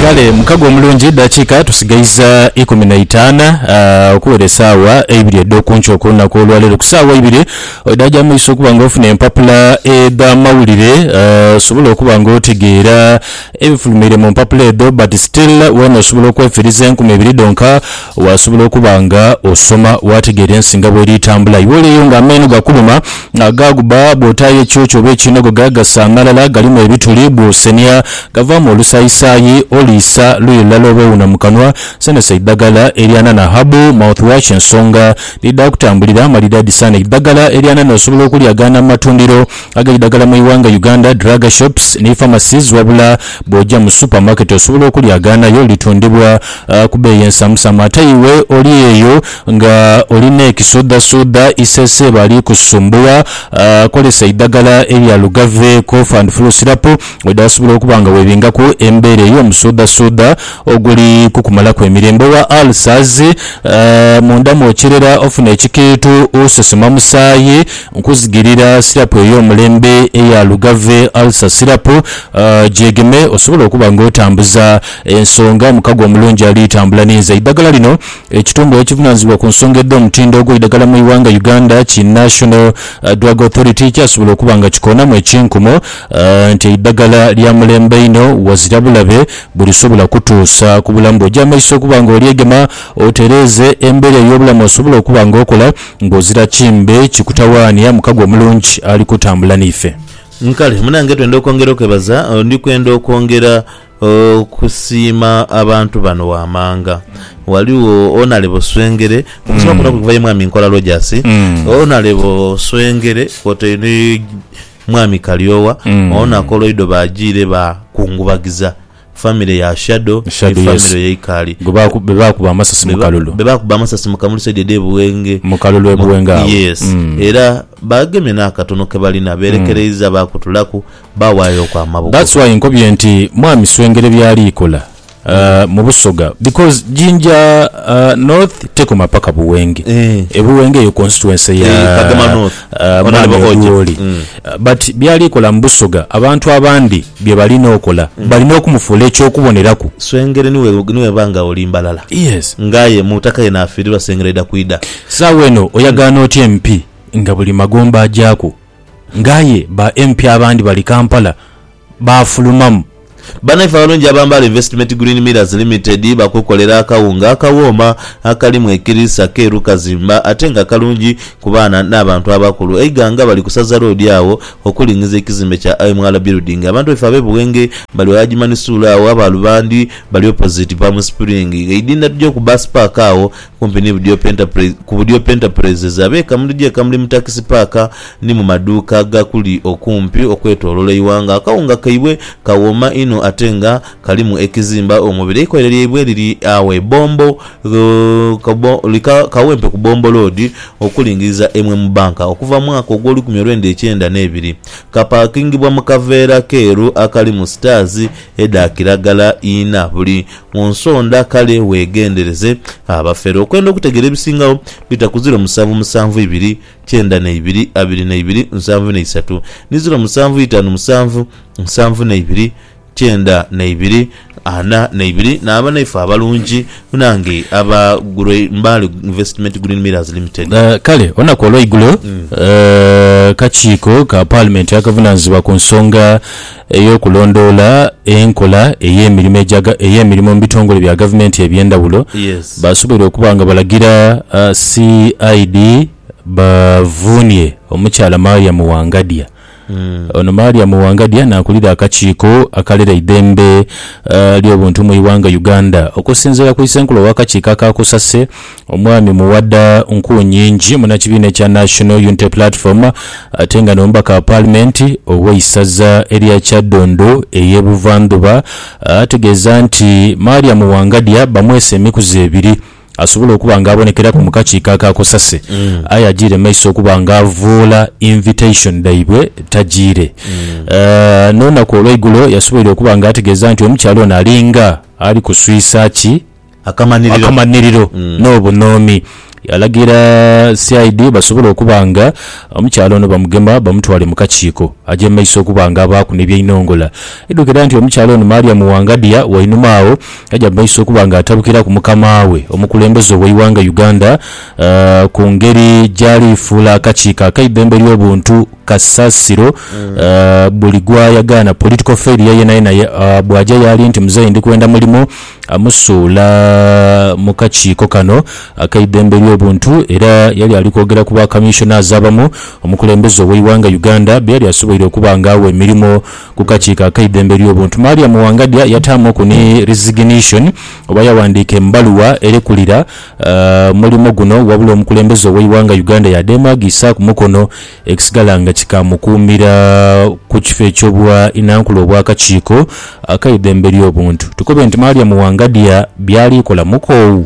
kale mukago omulungi dakika tusigaiza 15 okuwera essaawa 2 ed'okunkyo okunaku olwaleero ku ssaawa 2 odaja amaiso okuba nga ofuna empapula ed'amawulire osobola okuba nga otegeera ebifulumire mu mpapula edo but still wena osobola okwefiriza 2,000 donka wasobola okuba nga osoma wategeera ensinga bweri itambula iwoleyo nga amaino gakuluma gaguba bwotaayo ekyokyo oba ekinogo gagasa amalala galimu ebituli bwosenya gavaamu olusayisaayi oliisa luyulala oba ewuna mu kanwa senesa eddagala eryana na habu mouthwash ensonga lidda kutambulira amalira disana eddagala eryana osobola okulyagaana mu matundiro ag'eddagala mu iwanga Uganda drug shops ne pharmacies wabula bw'ojja mu supermarket osobola okulyagaanayo litundibwa ku bbeeyi ensamusama ate iwe oli eyo nga olina ekisodasoda isese bali kusumbuwa kolesa eddagala erya lugave cough and flu syrup wedasobola okuba nga weebingaku embeera ey'omusodasoda oguli kukumalaku emirembe wa ulcers munda mwokyerera ofuna ekikiitu osesema musaayi nkuzigirira syrup ey'omulembe eya lugave ulcer syrup gyegeme osobola okuba nga otambuza ensonga mukago omulungi ali tambula ninza eddagala lino ekitundu ekivunaanyizibwa ku nsonga edda omutindo ogw'eddagala mu iwanga Uganda ki National Drug Authority kyasobola okuba nga kikonamu ekinkumo nti eddagala lya mulembe ino wazira bulabe bulisobola kutuusa ku bulamu bw'ojja amaiso okuba nga olyegema otereeze embeera ey'obulamu osobola okuba nga okola ng'ozira kimbe kikutawaanya mukago omulungi ali kutambula n'ife nkale munange twenda okwongera okwebaza ndi kwenda okwongera okusiima abantu bano wamanga waliwo onalebo swengere okusoma kuna kuvayo mwami Nkola Rogers onalebo swengere kote ni mwami Kalyowa ona koloido bajire ba kungubagiza family ya Shadow family ya Ikali bebakuba amasasi mu Kamulu Sede Buwenge mu Kalulu ebuwenga yes era bageme nakatono ke balina berekereza bakutulaku bawayo kwa mabuko. That's why nkobye nti mwami swengere byali ikola mu Busoga because Jinja North teko mapaka Buwenge ebuwenge yo constituency ya Kagama North but byali ikola mu Busoga abantu abandi bye balina okola balina okumufuula ekyokubonerako swengere niwe banga olimbalala yes ngaye mutaka ye nafirirwa sengere da kuida sawa eno oyagana oti MP nga buli magomba ajako ngaye ba MP abandi bali Kampala bafulumamu bana ifalonji abambala Investment Green Millers Limited bakukolera akawunga akawoma akalimu ekirisa keru kazimba atenga kalungi kubana n'abantu abakulu eiganga bali kusaza road yawo okulingiza ekizimbe kya AMR building abantu ifabe Buwenge bali wajimani sula awo abalubandi bali opposite Palm Spring eidinda tujjo ku bus park awo company Budio Penta Praises abeka mudije kamuli mu taxi park ni mu maduka gakuli okumpi okwetolola iwanga akawunga kaibwe kawoma ino atenga kalimu ekizimba omubiri ikolereye bweriri awe bombo kawempe ku Bombo Road okulingiza emwe mu banka okuva mwaka ogwoli ku 1992 kapakingibwa mu kaveera keru akali mu Stars eda kiragala ina buli mu nsonda kale wegendereze abafero okwenda okutegera ebisingawo bitakuzira 772 92 22 73 nizira 757 72 chenda na ibiri ana na ibiri na abana ifa abalungi munange abagure mbali Investment Green Millers Limited kale ona ko loigulo kachiko ka parliament yakavunanzibwa ku nsonga eyokulondola enkola ey'emirimu mu bitongole bya government ebyendawulo yes basobola okubanga balagira CID bavunye omukyala Mariam Wangadia ono Mariam Wangadia nakulira akakiiko akalera idembe ly'obuntu mu iwanga Uganda okusinziira ku isenkulo w'akakiiko akakusase omwami Muwadda Nkunyingi munakibiina kya National Unity Platform atenga n'omubaka wa Parliament ow'eisaza erya Kyaddondo ey'ebuvanjuba ategeeza nti Mariam Wangadia bamwesa emikuzu ebiri asobola okuba nga abonekera ku mukakiiko akakosase ayagire maiso okuba nga avuula invitation daibwe tagire nona ku olw'eigulo yasobola okuba nga ategeeza nti omukyalo ono alinga ali kuswisa ki akamaniriro n'obunoomi yalagira CID basobola okubanga omukyalo ono bamugema bamutwale mu kakiiko aje maiso okubanga abaakuna eby'inongola. Edukira nti omukyalo ono Mariam Wangadia wainumaawo ajja maiso okubanga atabukira ku mukama we omukulembeze ow'eiwanga Uganda ku ngeri gyali fuula akakiiko akaidembe ly'obuntu kasasiro buli gwayagana political failure yena naye bwaja yali nti muzeyi ndi kwenda mulimo amusuula mu kakiiko kano akaidembe ly'obuntu era yali alikwogera ku ba commissioners abamu omukulembeze ow'eiwanga Uganda byali asoboire okubanga awo emirimu ku kakiiko akaidembe ly'obuntu. Mariam Wangadia yataamu ku ne resignation oba yawandiika embaluwa erekulira mulimu guno wabula omukulembeze ow'eiwanga Uganda yademagisa ku mukono ekisigala nga kikamukuumira ku kifo ekyobwa inankula obwakakiiko akaidembe ly'obuntu. Tukobe nti Mariam Wangadia byalikola mukoowu.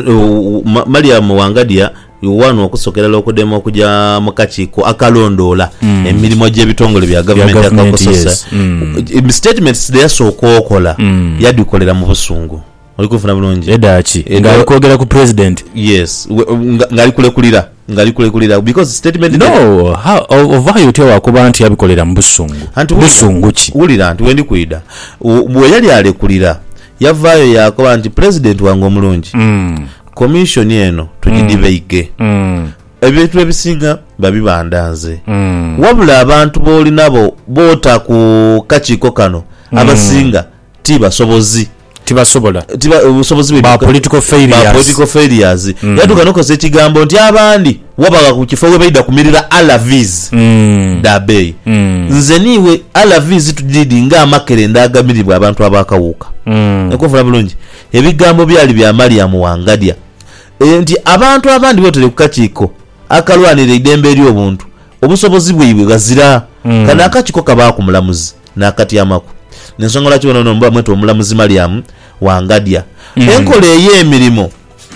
Mariam Wangadia wano okusokera okudema okujja mu kakiiko akalondoola emirimu gy'ebitongole bya gavumenti akakososa. Statements yasooka okola yadikolera mu busungu. Olikufuna bulungi edaki ngalikwogera ku president. Yes, ngalikulekulira because statement no ovayo tewa kuba nti yabikolera mu busungu ki ulira nti wendi kuida bwe yali alekulira yavayo yakoba nti president wange omulungi commission eno tugidibeike ebintu ebisinga babibandanze wabula abantu boli nabo bota ku kakiiko kano abasinga tibasobozi tibasobola obusobozi ba political failures yaduka nokoze ekigambo nti abandi wabaga ku kifo we baida kumirira alaviz dabei nze niwe alaviz tudidi nga amakerenda agamirirwa abantu abakawuka ekofuna bulungi ebigambo byali bya Mariam Wangadia nti abantu abandi botere ku kakiiko akalwanira idembe ly'obuntu obusobozi bwibwe bazira kana akakiiko kaba ku mulamuzi n'akatyamako nensonga lwaki wano mba mweto omulamuzi Mariam Wangadia enkola ey'emirimu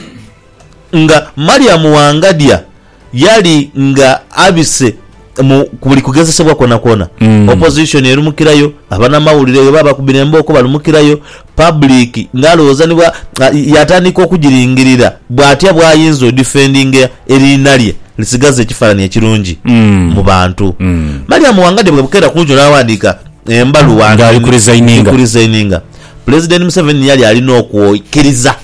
nga Mariam Wangadia yali nga abise mu buli kugezesebwa kona opposition erumukirayo abana mawulire baba kubirembo ko balumukirayo public ngalooza nibwa yatandika okugiringirira bwatya bwayinzo defending erinalye lisigaze ekifarani ekirungi mu bantu. Mariam Wangadia bwekera kunjo nawandika embalu wanga alikulizayininga President Museveni yali alina okwokiriza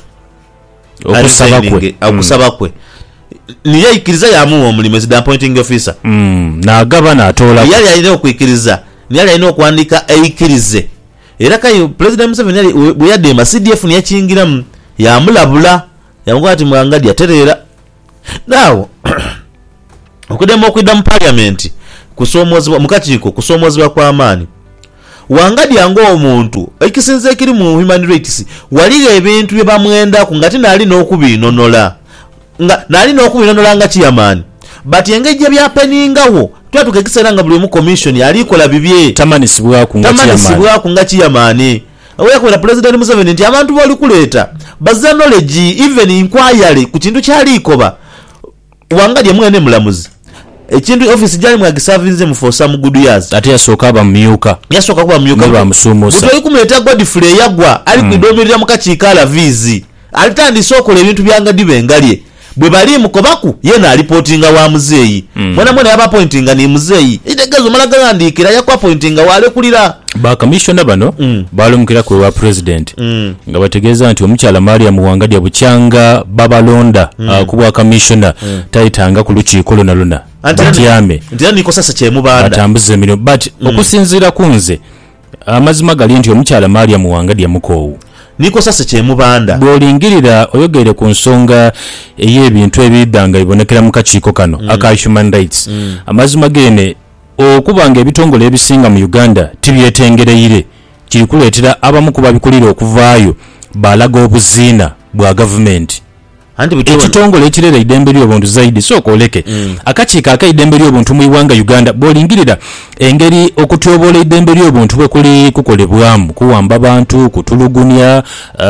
okusaba kwe niye ikiriza yamu omulimo as the appointing officer na governor atola yali alina okwikiriza yali alina okwandika eikirize era kayo President Museveni yali buyadde CDF niye kingiramu yamulabula yamuga ati Wangadia terera nawo okudema okwidda mu parliament kusomozibwa mukakiiko kusomozibwa kwa amaani Wangadia ngo omuntu ekisinze kiri mu human rights waliga ebintu bye bamwenda ku ngati nali n'okubinonola nga chairman but engejje byapeningawo twatukekisera nga buli mu commission yali kola bibye tamanisibwa ku nga chairman oyakwera President Museveni nti abantu bali kuleta bazza knowledge even inquiry ku kintu kyali ikoba Wangadia mwene mulamuzi ekintu office jali mwagisavinze mu for some good years ate yasoka kuba myuka bamusumusa buto yikumuleta Godfrey yagwa ali kwidomirira mu kakiikala vizi alitandise okola ebintu byanga dibengalye bwe bali mukobaku yena reportinga wa muzeyi mwana yaba pointinga ni muzeyi itegezo malagandikira yakwa pointinga wale kulira ba commissioner bano balumukira ku wa president nga bategeeza nti omukyala Mariam Wangadia bukyanga babalonda kubwa commissioner taitanga ku lukiiko lona batiyame ndira niko sasa kyemubanda batambuze emirimu but okusinzira kunze amazima gali nti omukyala Mariam Wangadia mukoowu niko sasa kyemubanda bwolingirira oyogere ku nsonga ey'ebintu ebidanga ibonekera mu kakiiko kano aka human rights amazima gene okubanga ebitongole ebisinga mu Uganda tibyetengereire kiri kuleetera abamu kuba bikulira okuvaayo balaga obuziina bwa gavumenti ekitongole ekirera idembe ly'obuntu zaidi sooka oleke akakiiko akaidembe ly'obuntu mu iwanga Uganda bwolingirira engeri okutyobola idembe ly'obuntu bwe kuli kukolebwamu kuwamba abantu kutulugunya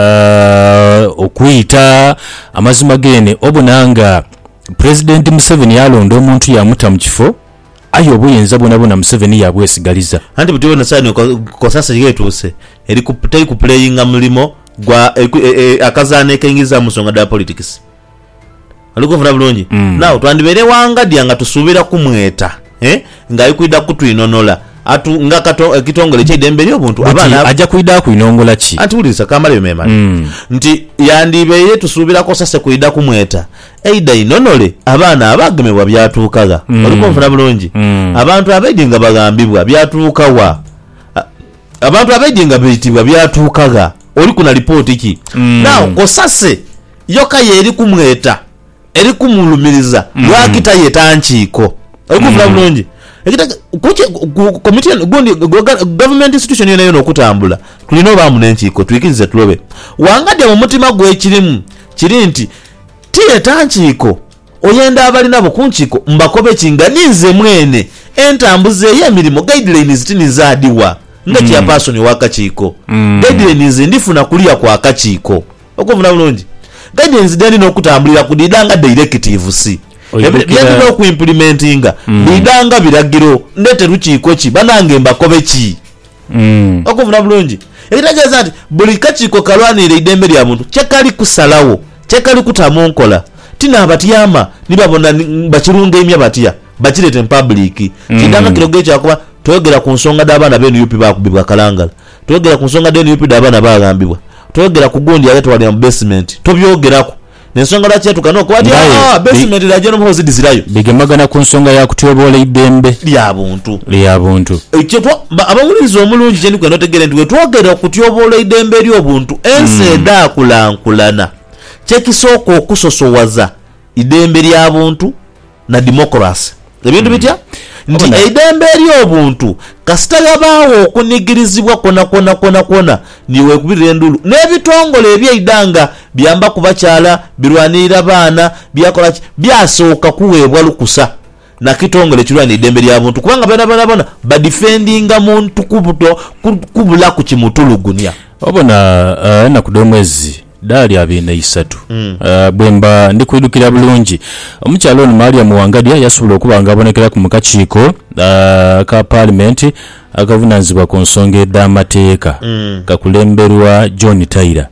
okuyita amazima gene obunanga President Museveni yalonda omuntu yamuta mu kifo ayo obuyinza bwona Museveni yabwesigaliza anti butiwe nasani ko sasa yetuuse eri ku playing mulimo gwa akazane kengiza musonga da politics alikuvuna bulungi nawo twandibere Wangadya nga tusuubira kumweta nga ayikuida kutwinonola nga ekitongole ky'eddembe ly'obuntu abaana ajja kuida kuinongola ki antiwuliriza kamalayo memali nti yandibeire tusuubirako sase kuida kumweta eida inonole abaana abagemebwa byatuukaga olikonfuna bulungi abantu abaidi nga bagambibwa byatuukawa abantu abaidi nga beyitibwa byatuukaga oli kuna lipooti ki nawo kosase yoka yeri kumweta eri kumulumiriza lwakita yetankiiko olikufuna bulungi government institution yona yona okutambula tulina obaamu n'enkiiko tuyikirize tulobe Wangadya mu mutima gw'ekirimu kiri nti tiyeta nkiiko oyenda abalina bo ku nkiiko mbakobe kinga ninze mwene entambuza ey'emirimu guidelines tinizaadiwa nga chairperson w'akakiiko guidelines ndifuna kuliya kwa akakiiko okuvuna bulungi guidelines deni n'okutambulira ku didanga directive si byendina okuimplementinga bidanga biragiro ndete lukiiko ki banange mbakobe ki okuvuna bulungi ekitegeeza nti buli kakiiko kalwanire eddembe lya muntu kyekali kusalawo kyekali kutamu nkola tina abatyama nibabona bakirunga emya batya bakirete public kidanga kiroge kyakuba toyogera ku nsonga d'abaana b'NUP bakubibwa kalangala toyogera ku nsonga d'NUP d'abaana bagambibwa toyogera ku gundi yaletwali mu basement tobyogerako nensonga lwakyatuka nokwati basement lajeno muhozi dizirayo bigemagana ku nsonga ya kutyobola eddembe lyabuntu ekyo abawuliriza omulungi kyendi kwenda otegere nti wetwogera okutyobola eddembe ly'obuntu ensi edaakulankulana kyekisooka okusosowaza eddembe ly'abuntu na democracy ebintu bitya nti eddembe ly'obuntu kasita yabaawo okunigirizibwa kona niwe kubirira endulu n'ebitongole ebyeidanga byamba ku bakyala birwanirira baana byakola byasooka kuweebwa lukusa na kitongole kirwana eddembe ly'abuntu kubanga bana badifendinga muntu kubula ku kimutulugunya obona na kudomwezi dali abina 3 bwemba ndikuidukira bulungi omukyalo ono Mariam Wangadya yasobola okubanga abonekera ku mukakiiko ka parliament akavunanzibwa ku nsonga ed'amateeka kakulemberwa John Taylor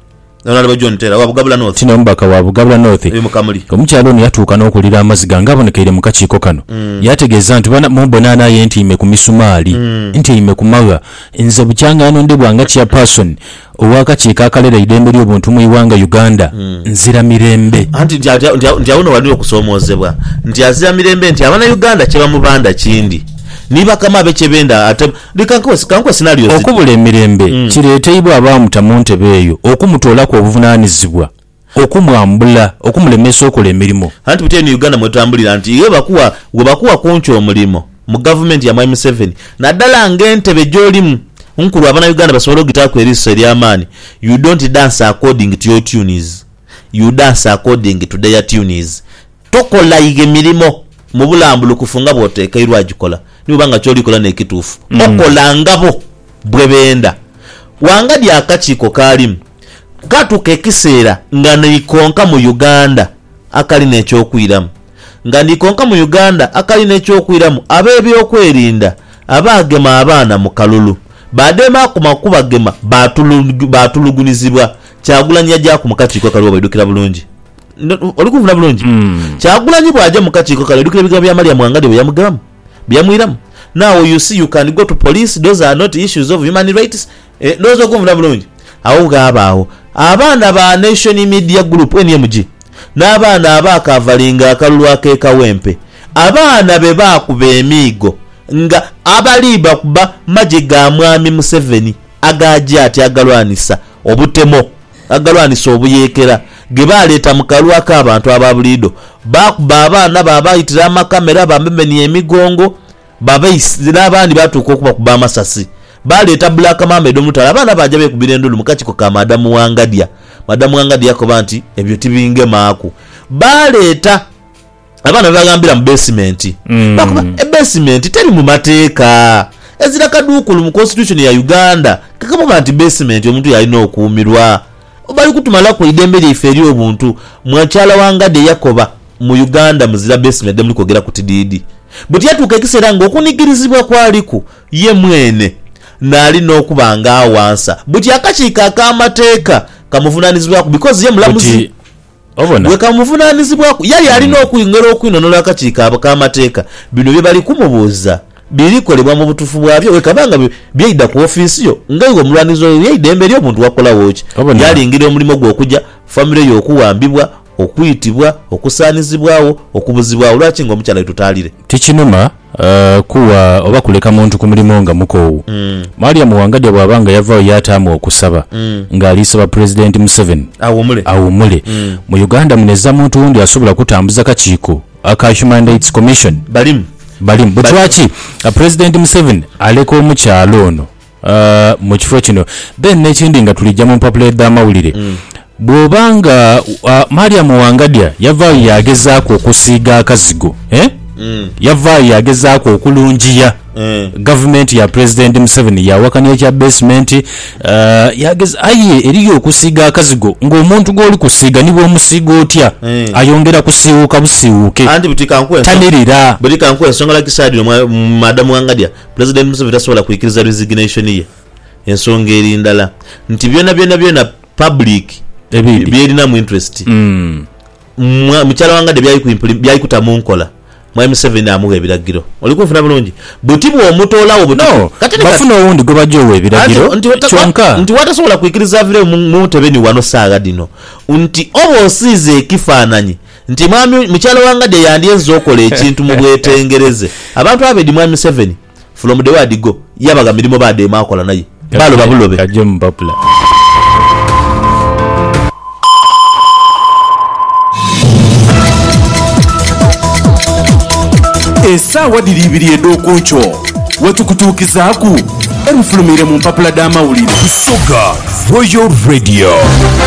tino mbaka wa Bugabula North omukyalo ono yatuuka n'okulira amaziga ng'abonekeire mu kakiiko kano yategeeza nti mubonana ye ntiime ku misumaali ntiime ku mawa nze bukyangano ndebwa nga chairperson ow'akakiiko akalera eddembe ly'obuntu mu iwanga Uganda nzira mirembe nti awono wali okusoomoozebwa nti azira mirembe nti abana Uganda kye bamubanda kindi niba kama abechebenda ate likanko scenario okubula emirembe kireeteibwa abamutamu ntebe eyo okumutola ku obuvunanizibwa okumwambula okumulemesa okola emirimu anti biteni Uganda mwetambulira nti webakuwa kuncho omulimo mu government ya Mwai Museveni naddala ng'entebe gy'olimu nkulu abana Uganda basobola ogitaako eriiso ery'amaani you don't dance according to your tunes you dance according to their tunes tokola emirimu mu bulambulu kufunga bwoteeka irwagikola nibanga kyolikola nekituufu okola ngabo bwebenda Wangadya akakiiko kalimu katuka ekiseera nga nikonka mu Uganda akali n'ekyokwiramu nga nikonka mu Uganda akali n'ekyokwiramu ab'ebyokwerinda abagema abaana mu kalulu badema ku makuba gema batulugunizibwa Kyagulanyi jja ku mukakiiko kaliwo baidukira bulungi olikuvuna bulungi Kyagulanyi bwaje mu kakiiko kaliwo baidukira bigambo bya Mariam Wangadya byamugamu byamwiramu. Now you see you can go to police, those are not issues of human rights. Those are kumvuna bulungi awo gabawo abaana ba Nation Media Group NMG n'abaana abakavalinga akalulu akekawempe abaana be bakuba emigo nga abaliba kuba maje ga mwami Museveni agaje ati agalwanisa obutemo agalwanisa obuyekera ge baleeta mu kalulu ak'abantu ababulido bakuba abaana babayitira amakamera bamemeni emigongo babayisira abandi batuuka okuba kuba amasasi baleeta Black Mohammed omutala abaana baja bekubira endulu mu kakiiko ka Madamu Wangadya. Madamu Wangadya yakoba nti ebyo tibinge maaku baleeta abaana bagambira mu basement bakuba basement teri mu mateeka ezira kaduukulu mu constitution ya Uganda kakaba nti basement omuntu yalina okuumirwa bali kutumala ku idembe ly'effe ery'obuntu mwakyala Wangadya yakoba mu Uganda muzira basement demuli kwogera ku TDD buti yatuuka ekiseera ng'okunigirizibwa kwaliku ye mwene nali n'okubanga awansa buti akakiiko ak'amateeka kamuvunanizibwaku because ye mulamuzi gwe kamuvunaanyizibwako yali alina okuyingera okwinonola akakiiko ak'amateeka bino bye bali kumubuuza birikolebwa mu butuufu bwabyo wekabanga byeyida ku ofiisi yo nga iwe omulwanizi oyo yeyida emberi omuntu wakolawo ki yalingira omulimu gwe okujja famire yo okuwambibwa okuyitibwa okusaanizibwawo okubuzibwawo lwaki ng'omukyala tutaalire tikinuma kuwa oba kuleka muntu ku mulimu nga mukoowu Mariam Wangadya bw'abanga yavaayo yataamu okusaba ng'aliisaba President Museveni awumule mu Uganda munezza muntu wundi asobola kutambuza kakiiko aka Human Rights Commission balimu butwaki President Museveni aleka omukyalo ono mu kifo kino then n'ekindi nga tulijja mu mpapula y'amawulire bw'obanga Mariam Wangadya yavaayo yagezaako okusiiga akazigo yavaayo yagezaako okulungiya gavumenti ya President Museveni yawakanya ekya basement aye eriyo okusiiga akazigo ng'omuntu gw'oli kusiiga niba omusiiga otya ayongera kusiiwuuka busiiwuuke tanirira buli kanku ensonga lakisaadi Madam Wangadya President Museveni tasobola kuyikiriza resignation ye ensonga eri ndala nti byonna public byerinamu interest mukyala Wangadya byayikutamu nkola mwami Museveni amuwa ebiragiro olikunfuna bulungi buti bw'omutoolawo bafuna owundi gwe bajja owa ebiragiro kyonka nti watasobola kuyikiriza avire mu Tebeni wano saaga dino nti oba osiize ekifaananyi nti mwami mukyala Wangadya yandyenza okola ekintu mu bwetengereze abantu abedi mwami Museveni from the word go yabaga mirimo bade makola naye baloba bulobe ajje mu papula essaawa diri ibiri ed'okunkyo wetukutuukizaaku ebifulumire mu mpapula d'amawulire Busoga Royal Radio.